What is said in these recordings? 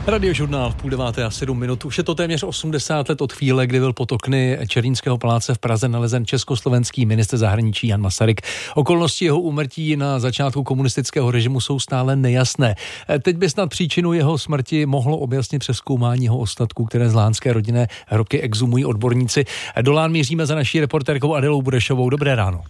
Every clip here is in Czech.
Radiožurnál 8:30 Už je to téměř 80 let od chvíle, kdy byl pod okny Černínského paláce v Praze nalezen československý ministr zahraničí Jan Masaryk. Okolnosti jeho úmrtí na začátku komunistického režimu jsou stále nejasné. Teď by snad příčinu jeho smrti mohlo objasnit přezkoumání jeho ostatků, které z lánské rodinné hrobky exhumují odborníci. Do Lán míříme za naší reportérkou Adélou Burešovou. Dobré ráno.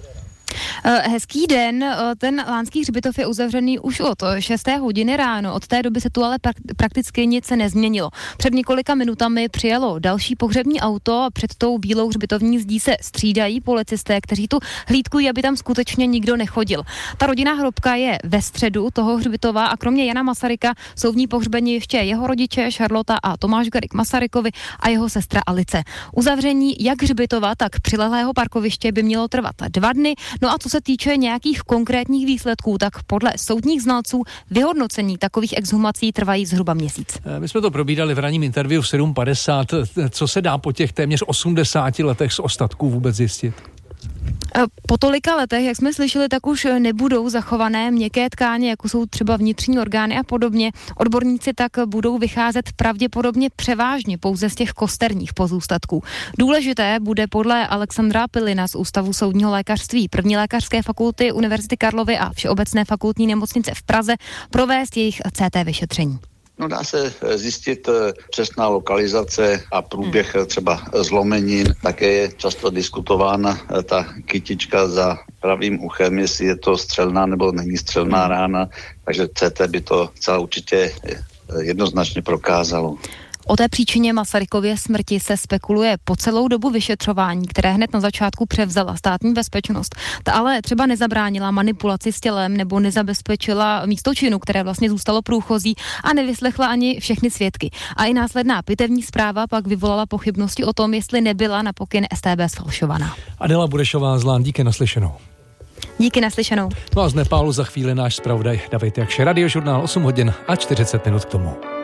Hezký den, ten lánský hřbitov je uzavřený už od 6. hodiny ráno, od té doby se tu ale prakticky nic nezměnilo. Před několika minutami přijelo další pohřební auto a před tou bílou hřbitovní zdí se střídají policisté, kteří tu hlídkují, aby tam skutečně nikdo nechodil. Ta rodinná hrobka je ve středu toho hřbitova a kromě Jana Masaryka jsou v ní pohřbeni ještě jeho rodiče Šarlota a Tomáš Garrigue Masarykovi a jeho sestra Alice. Uzavření jak hřbitova, tak přilehlého parkoviště by mělo trvat 2 dny. No a co se týče nějakých konkrétních výsledků, tak podle soudních znalců vyhodnocení takových exhumací trvají zhruba měsíc. My jsme to probírali v ranním interview v 7:50. Co se dá po těch téměř 80 letech z ostatků vůbec zjistit? Po tolika letech, jak jsme slyšeli, tak už nebudou zachované měkké tkáně, jako jsou třeba vnitřní orgány a podobně. Odborníci tak budou vycházet pravděpodobně převážně pouze z těch kosterních pozůstatků. Důležité bude podle Alexandra Pilina z Ústavu soudního lékařství první lékařské fakulty Univerzity Karlovy a Všeobecné fakultní nemocnice v Praze provést jejich CT vyšetření. No, dá se zjistit přesná lokalizace a průběh třeba zlomenin. Také je často diskutována ta kytička za pravým uchem, jestli je to střelná nebo není střelná rána, takže CT by to celá určitě jednoznačně prokázalo. O té příčině Masarykově smrti se spekuluje po celou dobu vyšetřování, které hned na začátku převzala státní bezpečnost. Ta ale třeba nezabránila manipulaci s tělem nebo nezabezpečila místo činu, které vlastně zůstalo průchozí a nevyslechla ani všechny svědky. A i následná pitevní zpráva pak vyvolala pochybnosti o tom, jestli nebyla na pokyn StB sfalšovaná. Adéla Burešová z Lán, díky naslyšenou. Díky naslyšenou. No a z Nepálu za chvíli náš zpravodaj David Jakše. Radiožurnál 8:40 k tomu.